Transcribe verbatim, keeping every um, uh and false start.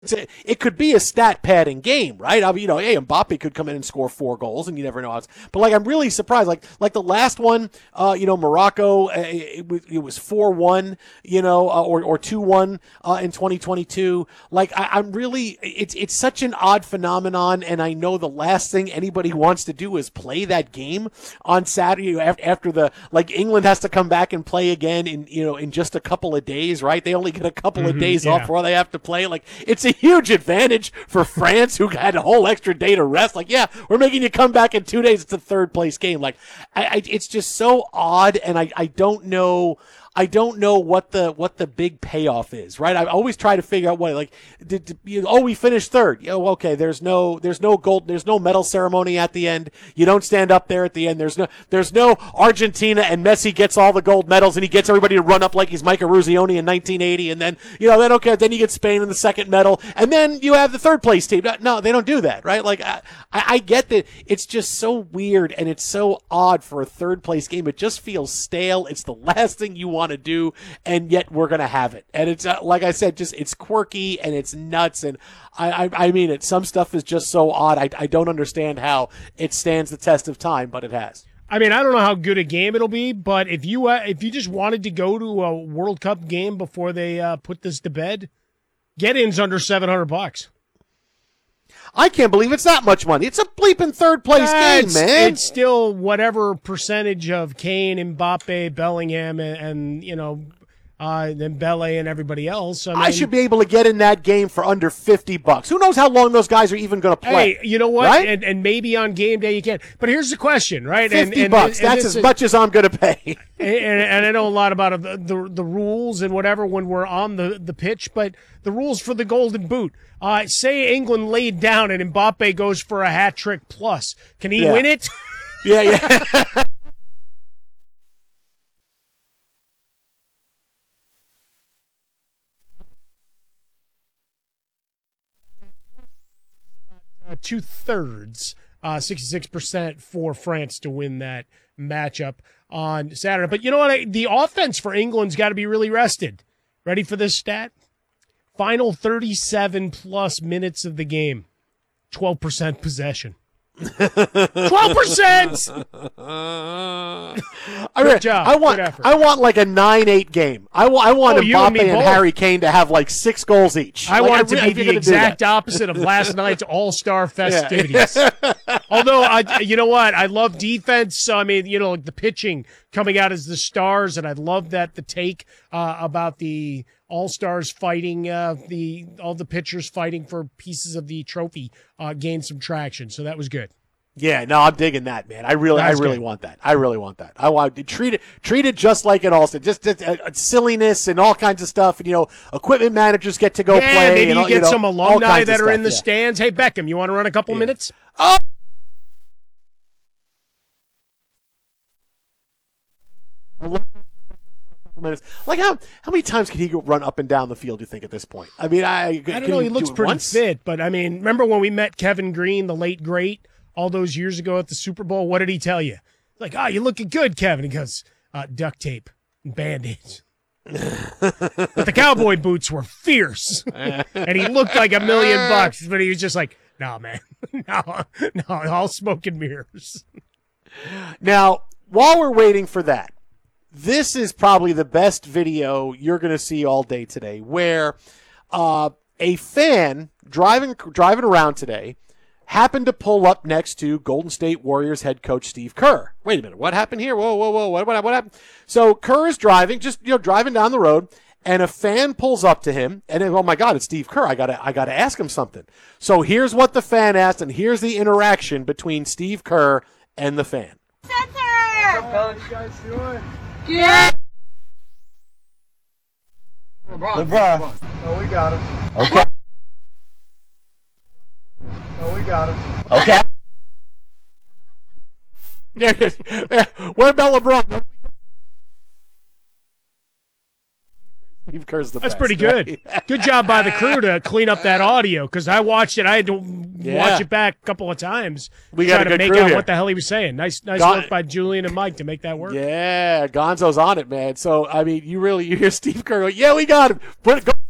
It could be a stat padding game, right? I mean, you know, hey, Mbappe could come in and score four goals, and you never know how it's. But like, I'm really surprised. Like, like the last one, uh, you know, Morocco, uh, it, it was four one, you know, uh, or or two one uh, in twenty twenty-two. Like, I, I'm really, it's it's such an odd phenomenon, and I know the last thing anybody wants to do is play that game on Saturday after, after the like England has to come back and play again in you know in just a couple of days, right? They only get a couple mm-hmm, of days yeah. off before they have to play. Like, it's a huge advantage for France, who had a whole extra day to rest. Like, yeah, we're making you come back in two days. It's a third place game. Like, I, I, it's just so odd, and I, I don't know. I don't know what the what the big payoff is, right? I always try to figure out what, like, did, did you, oh, we finished third. Oh, okay. There's no there's no gold. There's no medal ceremony at the end. You don't stand up there at the end. There's no there's no Argentina and Messi gets all the gold medals and he gets everybody to run up like he's Mike Eruzione in nineteen eighty, and then you know then okay, then you get Spain in the second medal, and then you have the third place team. No, they don't do that, right? Like, I, I get that it's just so weird and it's so odd for a third place game. It just feels stale. It's the last thing you want to do, and yet we're gonna have it. And it's uh, like I said, just it's quirky and it's nuts, and I, I I mean it. Some stuff is just so odd. I I don't understand how it stands the test of time, but it has. I mean, I don't know how good a game it'll be, but if you uh, if you just wanted to go to a World Cup game before they uh, put this to bed, get-in's under seven hundred bucks. I can't believe it's that much money. It's a bleeping third place uh, game, it's, man. It's still whatever percentage of Kane, Mbappe, Bellingham, and, and you know, uh, then Bele and everybody else. I, mean, I should be able to get in that game for under fifty bucks. Who knows how long those guys are even going to play? Hey, you know what? Right? And, and maybe on game day you can. But here's the question, right? Fifty and, and, bucks. And, and that's as is, much as I'm going to pay. And, and I know a lot about the, the the rules and whatever when we're on the, the pitch, but the rules for the Golden Boot. Uh, say England laid down and Mbappe goes for a hat trick plus. Can he yeah. win it? Yeah, yeah. uh, two thirds, uh, sixty-six percent for France to win that matchup on Saturday. But you know what? The offense for England's got to be really rested. Ready for this stat? Final thirty-seven plus minutes of the game, twelve percent possession. twelve percent! I mean, job. I want I want like a nine eight game. I, w- I want oh, Mbappe and, and Harry Kane to have like six goals each. I like, want it I, to be the exact opposite of last night's All-Star festivities. Yeah. Although, I, you know what? I love defense. So, I mean, you know, like the pitching coming out as the stars, and I love that the take uh, about the All-Stars fighting, uh, the all the pitchers fighting for pieces of the trophy uh, gained some traction. So that was good. Yeah, no, I'm digging that, man. I really, That's I really good. want that. I really want that. I want to treat it, treat it just like it also, just, just uh, silliness and all kinds of stuff. And you know, equipment managers get to go yeah, play. Maybe and you all, get you know, some alumni that are stuff, in the yeah. stands. Hey, Beckham, you want to run a couple yeah. minutes? Oh. Minutes. Like how how many times can he go run up and down the field? You think at this point? I mean, I I don't know. He looks do pretty once? fit, but I mean, remember when we met Kevin Green, the late great, all those years ago at the Super Bowl? What did he tell you? Like, ah, oh, you're looking good, Kevin. He goes, uh, duct tape and band-aids. But the cowboy boots were fierce, and he looked like a million bucks. But he was just like, no, man, no, no, all smoke and mirrors. Now, while we're waiting for that, this is probably the best video you're going to see all day today, where uh, a fan driving driving around today happened to pull up next to Golden State Warriors head coach Steve Kerr. Wait a minute, what happened here? Whoa, whoa, whoa, what, what, what happened? So Kerr is driving, just you know, driving down the road, and a fan pulls up to him, and then, oh my God, it's Steve Kerr. I gotta, I gotta ask him something. So here's what the fan asked, and here's the interaction between Steve Kerr and the fan. Center. How you guys doing? Yeah. LeBron. LeBron. Oh, we got him. Okay. Oh, we got him. Okay. What about LeBron? Steve Kerr's the That's best, pretty good. Right? Good job by the crew to clean up that audio, because I watched it. I had to Yeah. watch it back a couple of times. We got try a to good make crew out here. what the hell he was saying. Nice, nice Gon- work by Julian and Mike to make that work. Yeah, Gonzo's on it, man. So I mean, you really you hear Steve Kerr go, "Yeah, we got him." Put it. Go.